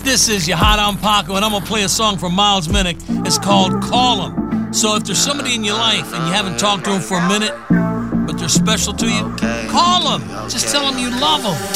This is your Hot on Paco, and I'm going to play a song from Miles Minnick. It's called Call 'Em. So if there's somebody in your life and you haven't talked to them for a minute, but they're special to you, call them. Just tell them you love them.